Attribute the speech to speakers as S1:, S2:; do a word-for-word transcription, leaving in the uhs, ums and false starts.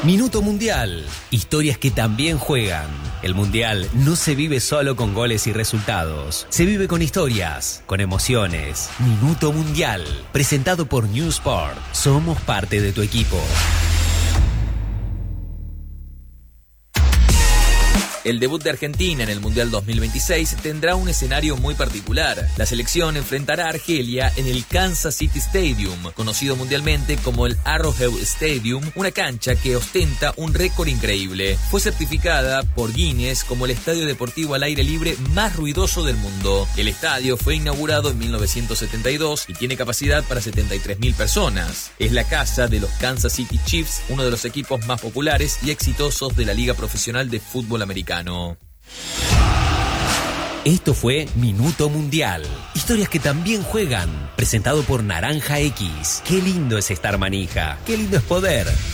S1: Minuto Mundial. Historias que también juegan. El Mundial no se vive solo con goles y resultados. Se vive con historias, con emociones. Minuto Mundial. Presentado por New Sport. Somos parte de tu equipo.
S2: El debut de Argentina en el Mundial dos mil veintiséis tendrá un escenario muy particular. La selección enfrentará a Argelia en el Kansas City Stadium, conocido mundialmente como el Arrowhead Stadium, una cancha que ostenta un récord increíble. Fue certificada por Guinness como el estadio deportivo al aire libre más ruidoso del mundo. El estadio fue inaugurado en mil novecientos setenta y dos y tiene capacidad para setenta y tres mil personas. Es la casa de los Kansas City Chiefs, uno de los equipos más populares y exitosos de la Liga Profesional de Fútbol Americano.
S1: Esto fue Minuto Mundial. Historias que también juegan. Presentado por Naranja X. Qué lindo es estar manija. Qué lindo es poder.